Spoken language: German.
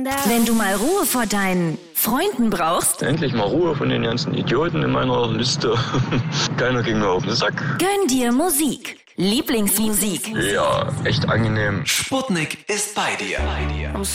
Wenn du mal Ruhe vor deinen Freunden brauchst, Endlich mal Ruhe von den ganzen Idioten in meiner Liste. Keiner ging mir auf den Sack. gönn dir Musik. Lieblingsmusik. Ja, echt angenehm. Sputnik ist bei dir.